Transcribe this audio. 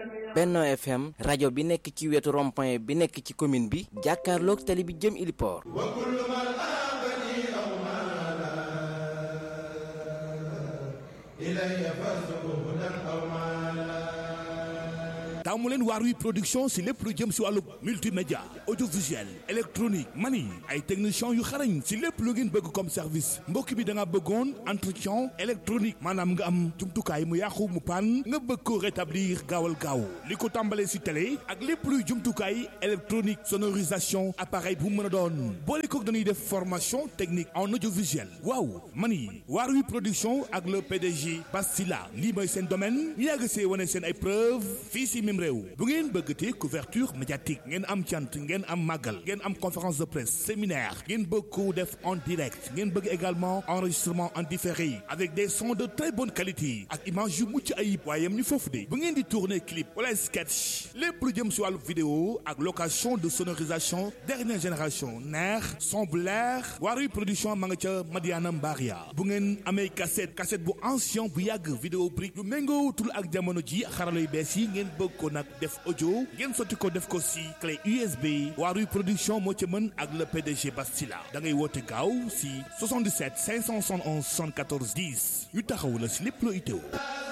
Benno FM rajo bi nekk ci wetu rond-point bi nekk ci commune bi jàkkaarloog tali bi jëm Iliport. taamu leen Waarwi production si lépp lu jëm si wàllu multimédia audiovisuel électronique mani ay techniciens yu xarañ si lépp lu ngeen bëgg comme service mbokk bi da nga bëggoon entretien électronique maanaam nga am jumtukaay mu yàqu mu pan nga bëgg ko rétablir gaawal gaaw li ko tàmbalee si télé ak lépp luy jumtukaay électronique sonorisation appareil bu mën a doon boole ko dañuy def formation technique en audiovisuel waaw mani Waarwi production ak le PDG Bastila lii mooy seen domaine ñu yàgg see wane seen ay preuve fii si réew bu ngeen bëggatee couverture médiatique ngeen am cant ngeen am màggal ngeen am conférence de presse séminaire ngeen bëgg ko def en direct ngeen bëgg également enregistrement en différé avec des sons de très bonne qualité ak image yu mucc ayib waaye yam ñu foofu de bu ngeen di tourner clip wala sketch lépp lu jëm si wàllu vidéo ak location de sonorisation dernière génération neex son blair Waarwi production ma nga ca Madiana Mbaria bu ngeen amee cassette bu ancien bu yàgg vidéo brique yu méngootul ak jamono ji xarala yu bees yi ngeen bëgg ko nag def audio ngeen sotti ko def ko si clé USB Waarwi production moo ci mën ak le PDG Bastila da ngay woote gaaw si 77 571 74 10 yu taxaw la si lépp loo itteewu